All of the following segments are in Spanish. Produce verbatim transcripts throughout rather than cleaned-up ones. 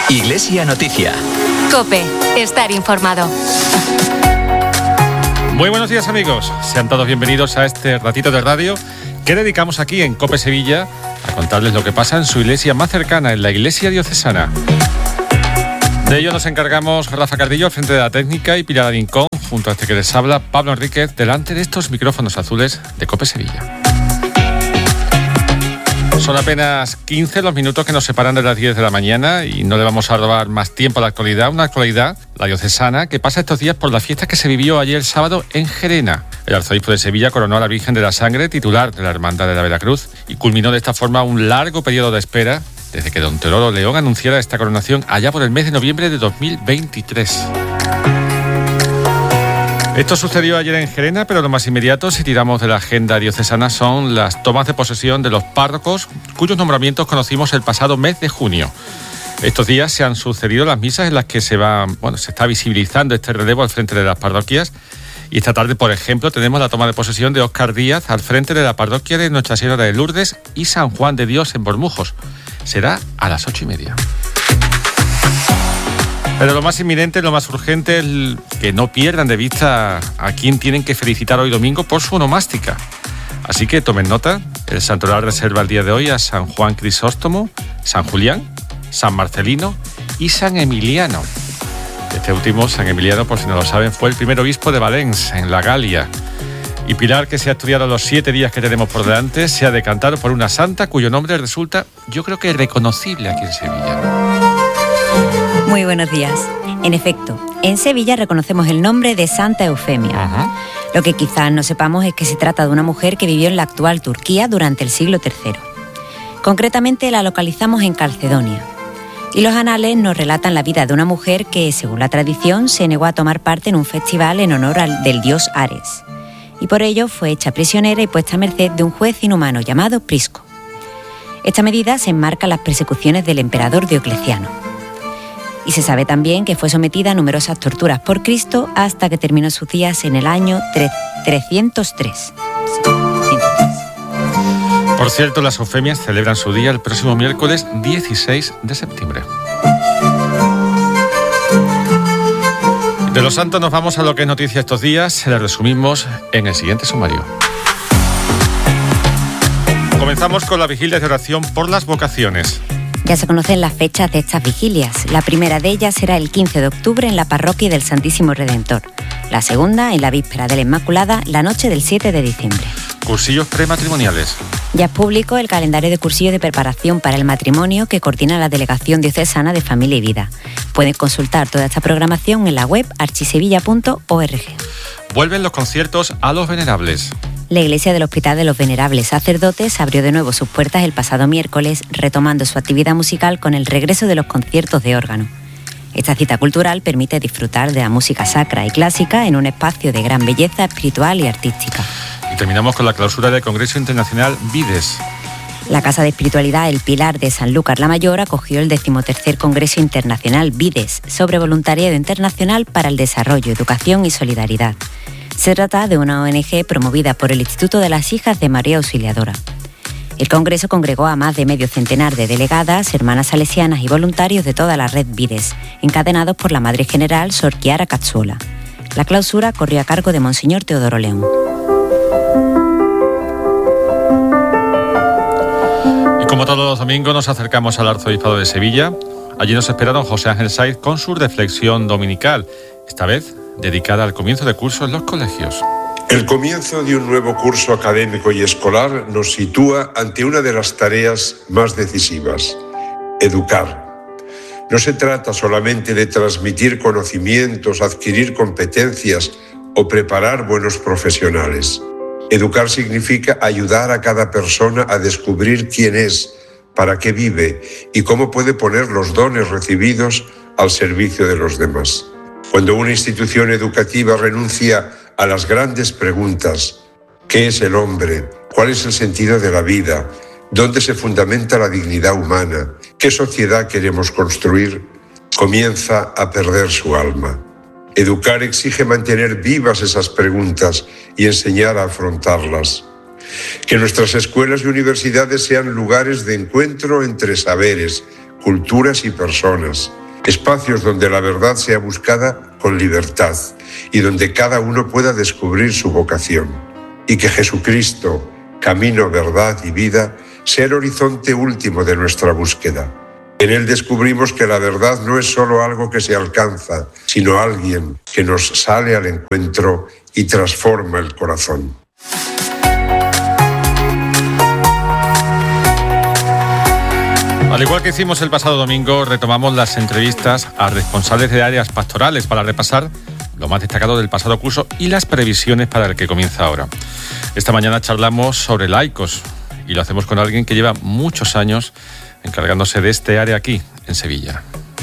Iglesia Noticia. COPE. Estar informado. Muy buenos días, amigos. Sean todos bienvenidos a este ratito de radio que dedicamos aquí en COPE Sevilla a contarles lo que pasa en su iglesia más cercana, en la iglesia diocesana. De ello nos encargamos Rafa Cardillo al frente de la técnica y Pilar Rincón, junto a este que les habla, Pablo Enríquez, delante de estos micrófonos azules de COPE Sevilla. Son apenas quince los minutos que nos separan de las diez de la mañana y no le vamos a robar más tiempo a la actualidad, una actualidad, la diocesana, que pasa estos días por la fiesta que se vivió ayer sábado en Gerena. El arzobispo de Sevilla coronó a la Virgen de la Sangre, titular de la Hermandad de la Veracruz, y culminó de esta forma un largo periodo de espera desde que don Teodoro León anunciara esta coronación allá por el mes de noviembre de dos mil veintitrés. Esto sucedió ayer en Gerena, pero lo más inmediato, si tiramos de la agenda diocesana, son las tomas de posesión de los párrocos, cuyos nombramientos conocimos el pasado mes de junio. Estos días se han sucedido las misas en las que se va, bueno, se está visibilizando este relevo al frente de las parroquias. Y esta tarde, por ejemplo, tenemos la toma de posesión de Óscar Díaz al frente de la parroquia de Nuestra Señora de Lourdes y San Juan de Dios en Bormujos. Será a las ocho y media. Pero lo más inminente, lo más urgente es que no pierdan de vista a quien tienen que felicitar hoy domingo por su onomástica. Así que tomen nota, el santoral reserva el día de hoy a San Juan Crisóstomo, San Julián, San Marcelino y San Emiliano. Este último, San Emiliano, por si no lo saben, fue el primer obispo de Valence, en la Galia. Y Pilar, que se ha estudiado los siete días que tenemos por delante, se ha decantado por una santa cuyo nombre resulta, yo creo que reconocible aquí en Sevilla. Muy buenos días. En efecto, en Sevilla reconocemos el nombre de Santa Eufemia. Ajá. Lo que quizás no sepamos es que se trata de una mujer que vivió en la actual Turquía durante el siglo tercero. Concretamente la localizamos en Calcedonia. Y los anales nos relatan la vida de una mujer que, según la tradición, se negó a tomar parte en un festival en honor al, del dios Ares. Y por ello fue hecha prisionera y puesta a merced de un juez inhumano llamado Prisco. Esta medida se enmarca en las persecuciones del emperador Diocleciano. Y se sabe también que fue sometida a numerosas torturas por Cristo hasta que terminó sus días en el año trescientos tres. Sí, trescientos tres. Por cierto, las Eufemias celebran su día el próximo miércoles dieciséis de septiembre. De los santos nos vamos a lo que es noticia estos días. Se les resumimos en el siguiente sumario. Comenzamos con la vigilia de oración por las vocaciones. Ya se conocen las fechas de estas vigilias. La primera de ellas será el quince de octubre en la parroquia del Santísimo Redentor. La segunda, en la víspera de la Inmaculada, la noche del siete de diciembre. Cursillos prematrimoniales. Ya es público el calendario de cursillos de preparación para el matrimonio que coordina la Delegación Diocesana de Familia y Vida. Pueden consultar toda esta programación en la web archisevilla punto org. Vuelven los conciertos a los venerables. La Iglesia del Hospital de los Venerables Sacerdotes abrió de nuevo sus puertas el pasado miércoles, retomando su actividad musical con el regreso de los conciertos de órgano. Esta cita cultural permite disfrutar de la música sacra y clásica en un espacio de gran belleza espiritual y artística. Y terminamos con la clausura del Congreso Internacional Vides. La Casa de Espiritualidad El Pilar de Sanlúcar la Mayor acogió el decimotercer Congreso Internacional Vides sobre voluntariado internacional para el desarrollo, educación y solidaridad. Se trata de una O N G promovida por el Instituto de las Hijas de María Auxiliadora. El Congreso congregó a más de medio centenar de delegadas, hermanas salesianas y voluntarios de toda la red Vides, encadenados por la Madre General Sor Chiara Cazzuola. La clausura corrió a cargo de Monseñor Teodoro León. Y como todos los domingos nos acercamos al Arzobispado de Sevilla. Allí nos espera don José Ángel Saiz con su reflexión dominical, esta vez dedicada al comienzo de curso en los colegios. El comienzo de un nuevo curso académico y escolar nos sitúa ante una de las tareas más decisivas: educar. No se trata solamente de transmitir conocimientos, adquirir competencias o preparar buenos profesionales. Educar significa ayudar a cada persona a descubrir quién es, para qué vive y cómo puede poner los dones recibidos al servicio de los demás. Cuando una institución educativa renuncia a las grandes preguntas: ¿qué es el hombre? ¿Cuál es el sentido de la vida? ¿Dónde se fundamenta la dignidad humana? ¿Qué sociedad queremos construir? Comienza a perder su alma. Educar exige mantener vivas esas preguntas y enseñar a afrontarlas. Que nuestras escuelas y universidades sean lugares de encuentro entre saberes, culturas y personas. Espacios donde la verdad sea buscada con libertad y donde cada uno pueda descubrir su vocación. Y que Jesucristo, camino, verdad y vida, sea el horizonte último de nuestra búsqueda. En él descubrimos que la verdad no es solo algo que se alcanza, sino alguien que nos sale al encuentro y transforma el corazón. Al igual que hicimos el pasado domingo, retomamos las entrevistas a responsables de áreas pastorales para repasar lo más destacado del pasado curso y las previsiones para el que comienza ahora. Esta mañana charlamos sobre laicos y lo hacemos con alguien que lleva muchos años encargándose de este área aquí, en Sevilla.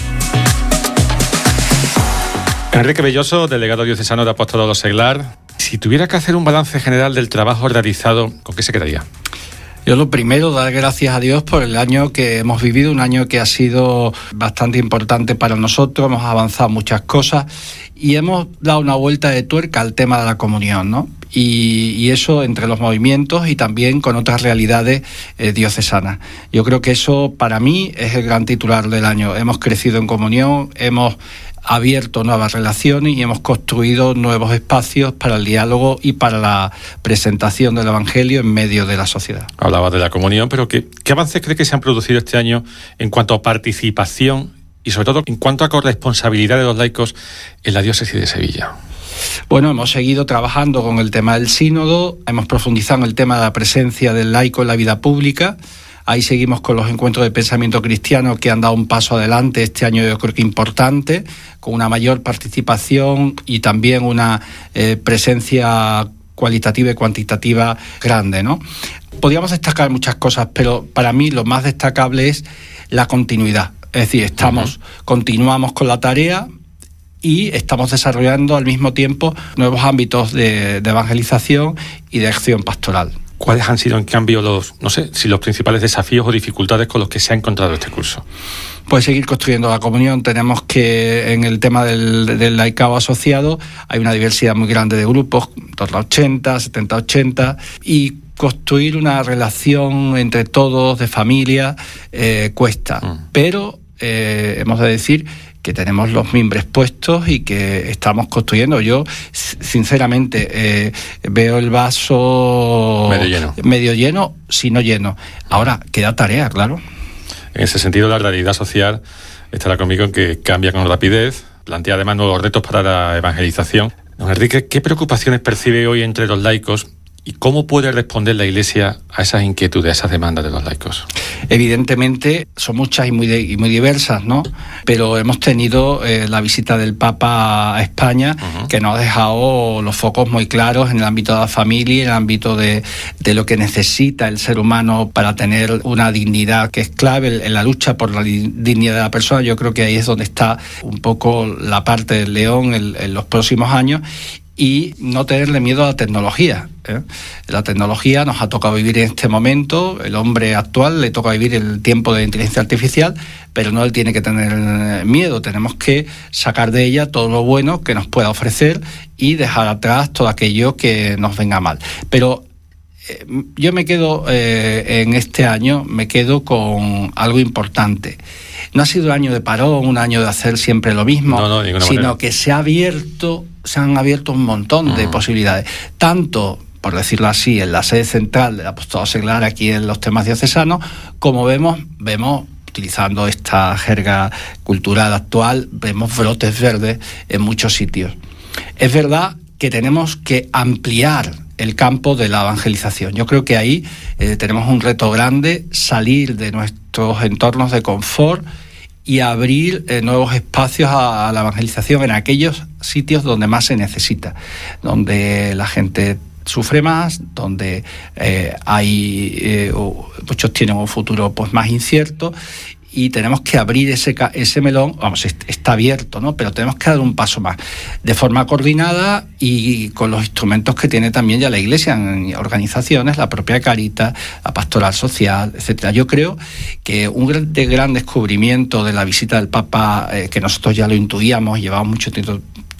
Enrique Belloso, delegado diocesano de Apostolado Seglar. Si tuviera que hacer un balance general del trabajo realizado, ¿con qué se quedaría? Yo lo primero, dar gracias a Dios por el año que hemos vivido, un año que ha sido bastante importante para nosotros, hemos avanzado muchas cosas y hemos dado una vuelta de tuerca al tema de la comunión, ¿no? Y, y eso entre los movimientos y también con otras realidades eh, diocesanas. Yo creo que eso para mí es el gran titular del año. Hemos crecido en comunión, hemos abierto nuevas relaciones y hemos construido nuevos espacios para el diálogo y para la presentación del Evangelio en medio de la sociedad. Hablaba de la comunión, pero ¿qué, qué avances cree que se han producido este año en cuanto a participación y sobre todo en cuanto a corresponsabilidad de los laicos en la diócesis de Sevilla? Bueno, hemos seguido trabajando con el tema del sínodo, hemos profundizado en el tema de la presencia del laico en la vida pública. Ahí seguimos con los encuentros de pensamiento cristiano que han dado un paso adelante este año, yo creo que importante, con una mayor participación y también una eh, presencia cualitativa y cuantitativa grande, ¿no? Podríamos destacar muchas cosas, pero para mí lo más destacable es la continuidad. Es decir, estamos, uh-huh. continuamos con la tarea y estamos desarrollando al mismo tiempo nuevos ámbitos de, de evangelización y de acción pastoral. ¿Cuáles han sido, en cambio, los, no sé, si los principales desafíos o dificultades con los que se ha encontrado este curso? Pues seguir construyendo la comunión. Tenemos que, en el tema del, del laicado asociado, hay una diversidad muy grande de grupos, torno a ochenta, setenta, ochenta, y construir una relación entre todos, de familia, eh, cuesta. Mm. Pero eh, hemos de decir que tenemos los mimbres puestos y que estamos construyendo. Yo, sinceramente, eh, veo el vaso medio lleno. medio lleno, si no lleno. Ahora, queda tarea, claro. En ese sentido, la realidad social estará conmigo en que cambia con rapidez, plantea además nuevos retos para la evangelización. Don Enrique, ¿qué preocupaciones percibe hoy entre los laicos y cómo puede responder la Iglesia a esas inquietudes, a esas demandas de los laicos? Evidentemente son muchas y muy, de, y muy diversas, ¿no? Pero hemos tenido eh, la visita del Papa a España, uh-huh. que nos ha dejado los focos muy claros en el ámbito de la familia, en el ámbito de, de lo que necesita el ser humano para tener una dignidad que es clave en la lucha por la dignidad de la persona. Yo creo que ahí es donde está un poco la parte del león en, en los próximos años. Y no tenerle miedo a la tecnología, ¿eh? La tecnología nos ha tocado vivir en este momento, el hombre actual le toca vivir el tiempo de la inteligencia artificial, pero no él tiene que tener miedo, tenemos que sacar de ella todo lo bueno que nos pueda ofrecer y dejar atrás todo aquello que nos venga mal. Pero eh, yo me quedo eh, en este año, me quedo con algo importante. No ha sido un año de parón, un año de hacer siempre lo mismo, no, no, sino manera. que se ha abierto, se han abierto un montón uh-huh. de posibilidades, tanto, por decirlo así, en la sede central del Apostolado Seglar, aquí en los temas diocesanos, como vemos, vemos, utilizando esta jerga cultural actual, vemos brotes verdes en muchos sitios. Es verdad que tenemos que ampliar el campo de la evangelización. Yo creo que ahí eh, tenemos un reto grande, salir de nuestros entornos de confort y abrir eh, nuevos espacios a, a la evangelización en aquellos sitios donde más se necesita, donde la gente sufre más, donde eh, hay eh, muchos tienen un futuro pues más incierto. Y tenemos que abrir ese, ese melón, vamos, está abierto, ¿no? Pero tenemos que dar un paso más, de forma coordinada y con los instrumentos que tiene también ya la Iglesia en organizaciones, la propia Caritas, la Pastoral Social, etcétera. Yo creo que un gran, de gran descubrimiento de la visita del Papa, eh, que nosotros ya lo intuíamos, llevamos mucho tiempo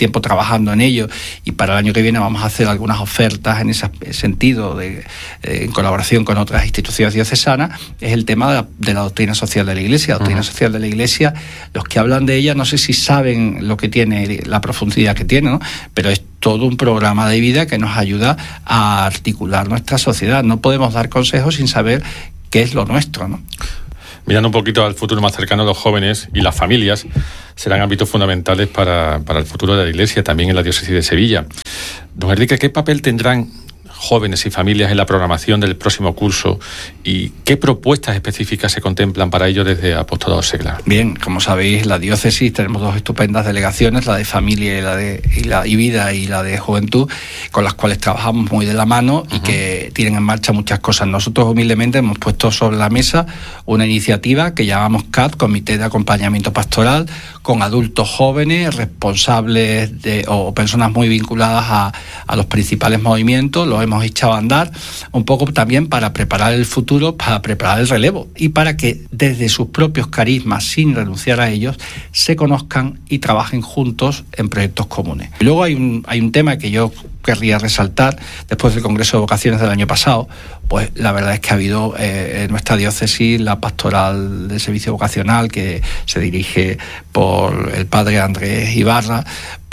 tiempo trabajando en ello, y para el año que viene vamos a hacer algunas ofertas en ese sentido, de, eh, en colaboración con otras instituciones diocesanas, es el tema de la, de la doctrina social de la Iglesia. La doctrina uh-huh. social de la Iglesia, los que hablan de ella no sé si saben lo que tiene, la profundidad que tiene, ¿no? Pero es todo un programa de vida que nos ayuda a articular nuestra sociedad. No podemos dar consejos sin saber qué es lo nuestro, ¿no? Mirando un poquito al futuro más cercano, los jóvenes y las familias serán ámbitos fundamentales para, para el futuro de la Iglesia, también en la diócesis de Sevilla. Don Enrique, ¿qué papel tendrán jóvenes y familias en la programación del próximo curso y qué propuestas específicas se contemplan para ello desde Apostolado Seglar? Bien, como sabéis, la diócesis tenemos dos estupendas delegaciones, la de familia y la de y la y vida y la de juventud, con las cuales trabajamos muy de la mano y uh-huh. que tienen en marcha muchas cosas. Nosotros humildemente hemos puesto sobre la mesa una iniciativa que llamamos C A D, Comité de Acompañamiento Pastoral, con adultos jóvenes, responsables de, o personas muy vinculadas a, a los principales movimientos. Lo hemos echado a andar un poco también para preparar el futuro, para preparar el relevo y para que desde sus propios carismas, sin renunciar a ellos, se conozcan y trabajen juntos en proyectos comunes. Y luego hay un, hay un tema que yo querría resaltar después del Congreso de Vocaciones del año pasado. Pues la verdad es que ha habido eh, en nuestra diócesis la pastoral del servicio vocacional, que se dirige por el padre Andrés Ibarra,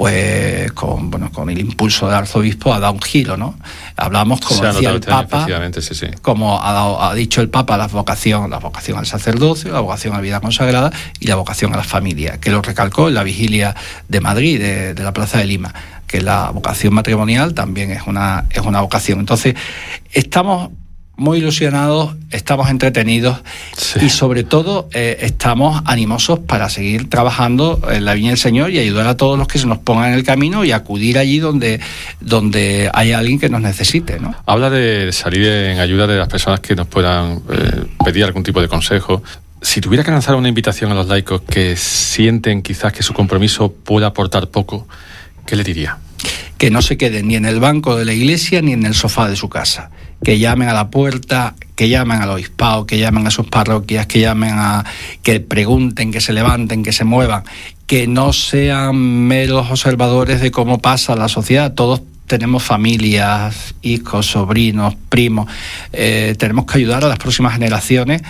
pues con bueno con el impulso del arzobispo ha dado un giro, ¿no? Hablamos, como decía el Papa, sí, sí. como ha, dado, ha dicho el Papa, la vocación, la vocación al sacerdocio, la vocación a la vida consagrada y la vocación a la familia, que lo recalcó en la vigilia de Madrid, de, de la Plaza de Lima, que la vocación matrimonial también es una, es una vocación. Entonces, estamos muy ilusionados, estamos entretenidos sí. y sobre todo eh, estamos animosos para seguir trabajando en la viña del Señor y ayudar a todos los que se nos pongan en el camino y acudir allí donde, donde haya alguien que nos necesite, ¿no? Habla de salir en ayuda de las personas que nos puedan eh, pedir algún tipo de consejo. Si tuviera que lanzar una invitación a los laicos que sienten quizás que su compromiso pueda aportar poco, ¿qué le diría? Que no se queden ni en el banco de la iglesia ni en el sofá de su casa, que llamen a la puerta, que llamen al obispado, que llamen a sus parroquias, que llamen a, que pregunten, que se levanten, que se muevan, que no sean meros observadores de cómo pasa la sociedad. Todos tenemos familias, hijos, sobrinos, primos, eh, tenemos que ayudar a las próximas generaciones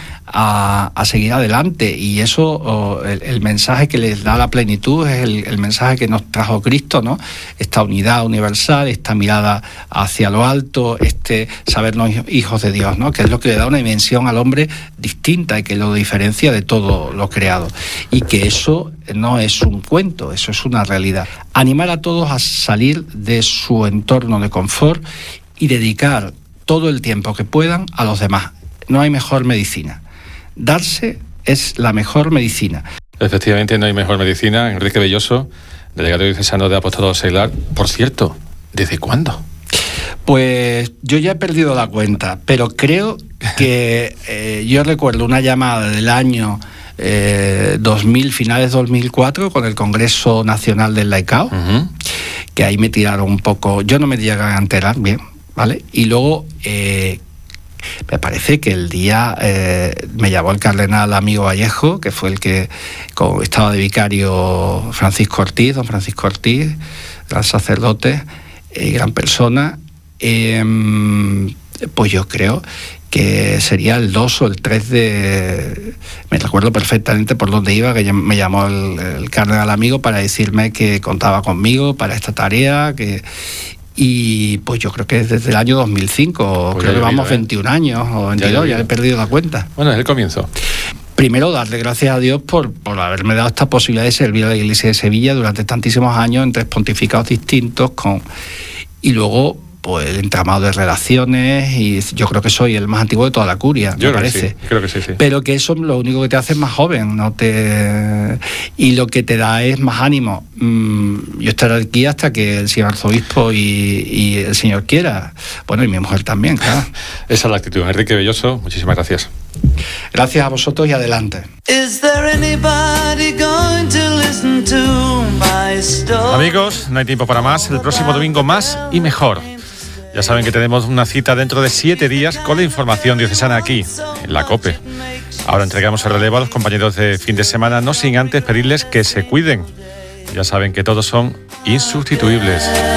a, a seguir adelante, y eso, oh, el, el mensaje que les da la plenitud es el, el mensaje que nos trajo Cristo, ¿no? Esta unidad universal, esta mirada hacia lo alto, este sabernos hijos de Dios, ¿no? Que es lo que le da una dimensión al hombre distinta y que lo diferencia de todo lo creado, y que eso no es un cuento, eso es una realidad. Animar a todos a salir de su entorno de confort y dedicar todo el tiempo que puedan a los demás. No hay mejor medicina. Darse es la mejor medicina. Efectivamente, no hay mejor medicina. Enrique Belloso, delegado diocesano de Apostolado Seglar. Por cierto, ¿desde cuándo? Pues yo ya he perdido la cuenta, pero creo que eh, yo recuerdo una llamada del año eh, dos mil, finales dos mil cuatro, con el Congreso Nacional del Laicao, uh-huh. que ahí me tiraron un poco, yo no me llegué a enterar bien, ¿vale? Y luego eh, me parece que el día eh, me llamó el cardenal amigo Vallejo, que fue el que como estaba de vicario Francisco Ortiz, don Francisco Ortiz, gran sacerdote, eh, gran persona. Eh, pues yo creo que sería el dos o el tres de... Me recuerdo perfectamente por dónde iba, que me llamó el, el cardenal amigo para decirme que contaba conmigo para esta tarea, que... Y pues yo creo que es desde el año dos mil cinco, pues creo que vamos veintiún años o veintidós, ya, ya he perdido la cuenta. Bueno, es el comienzo. Primero, darle gracias a Dios por, por haberme dado esta posibilidad de servir a la Iglesia de Sevilla durante tantísimos años en tres pontificados distintos, con y luego pues el entramado de relaciones, y yo creo que soy el más antiguo de toda la curia, yo me parece. Sí, creo que sí, sí. Pero que eso lo único que te hace es más joven, no te y lo que te da es más ánimo. Mm, yo estaré aquí hasta que el señor arzobispo y, y el señor quiera. Bueno, y mi mujer también, claro. Esa es la actitud. Enrique Belloso, muchísimas gracias. Gracias a vosotros y adelante. Amigos, no hay tiempo para más. El próximo domingo más y mejor. Ya saben que tenemos una cita dentro de siete días con la información diocesana aquí, en la COPE. Ahora entregamos el relevo a los compañeros de fin de semana, no sin antes pedirles que se cuiden. Ya saben que todos son insustituibles.